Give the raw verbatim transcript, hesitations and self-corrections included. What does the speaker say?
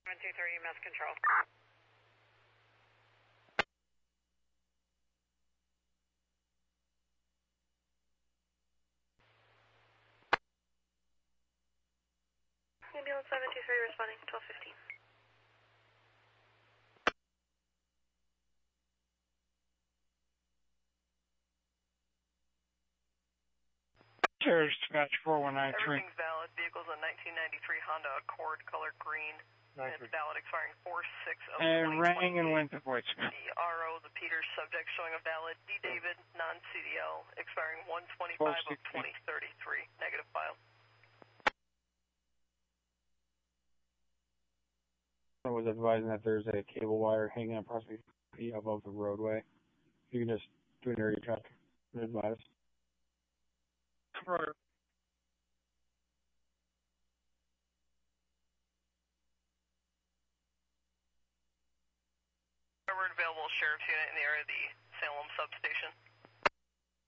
one two three, E M S control. Ambulance seven two three responding, twelve fifteen. Cheers, dispatch four one nine three. Everything's valid. Vehicle's a nineteen ninety-three Honda Accord, color green. And it's valid, expiring four six of And rang and went to voicemail. The R O, the Peters subject, showing a valid D. David, non-C D L, expiring one twenty-five of twenty thirty-three. Negative file. I was advising that there's a cable wire hanging approximately feet above the roadway. You can just do an area check and advise. Right. Forward available sheriff's unit in the area of the Salem substation.